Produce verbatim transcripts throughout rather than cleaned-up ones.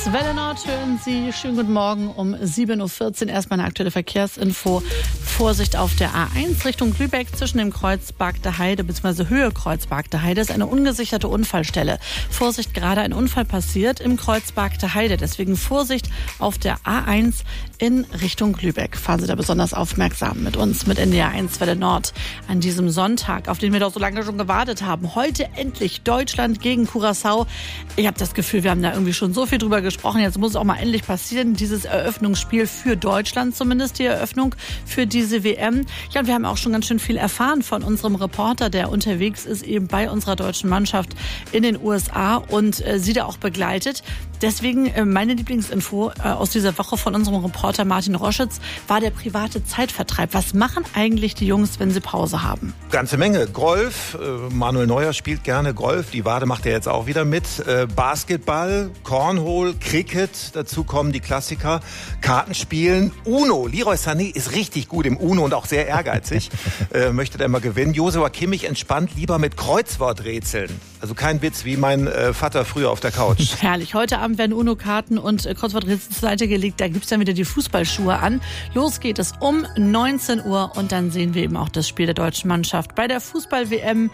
Welle Nord hören Sie. Schönen guten Morgen um sieben Uhr vierzehn. Erstmal eine aktuelle Verkehrsinfo. Vorsicht auf der A eins Richtung Lübeck zwischen dem Kreuz Bargter Heide bzw. Höhe Kreuz Bargter Heide ist eine ungesicherte Unfallstelle. Vorsicht, gerade ein Unfall passiert im Kreuz Bargter Heide. Deswegen Vorsicht auf der A eins in Richtung Lübeck. Fahren Sie da besonders aufmerksam mit uns, mit N D R eins Welle Nord an diesem Sonntag, auf den wir doch so lange schon gewartet haben. Heute endlich Deutschland gegen Curaçao. Ich habe das Gefühl, wir haben da irgendwie schon so viel drüber gesprochen. Jetzt muss es auch mal endlich passieren. Dieses Eröffnungsspiel für Deutschland, zumindest die Eröffnung für diese W M. Ja, und wir haben auch schon ganz schön viel erfahren von unserem Reporter, der unterwegs ist eben bei unserer deutschen Mannschaft in den U S A und äh, sie da auch begleitet. Deswegen äh, meine Lieblingsinfo äh, aus dieser Woche von unserem Reporter Martin Roschitz war der private Zeitvertreib. Was machen eigentlich die Jungs, wenn sie Pause haben? Ganze Menge. Golf. Äh, Manuel Neuer spielt gerne Golf. Die Wade macht er jetzt auch wieder mit. Äh, Basketball, Cornhole, Cricket. Dazu kommen die Klassiker. Kartenspielen. Uno. Leroy Sané ist richtig gut im Uno und auch sehr ehrgeizig. äh, möchte da immer gewinnen. Joshua Kimmich entspannt lieber mit Kreuzworträtseln. Also kein Witz, wie mein äh, Vater früher auf der Couch. Herrlich. Heute Abend werden Uno-Karten und äh, Kreuzworträtsel zur Seite gelegt. Da gibt's dann wieder die Fußballschuhe an. Los geht es um neunzehn Uhr und dann sehen wir eben auch das Spiel der deutschen Mannschaft bei der Fußball-W M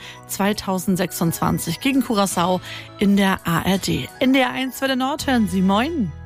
zweitausendsechsundzwanzig gegen Curaçao in der A R D. N D R eins Welle Nord hören Sie. Moin.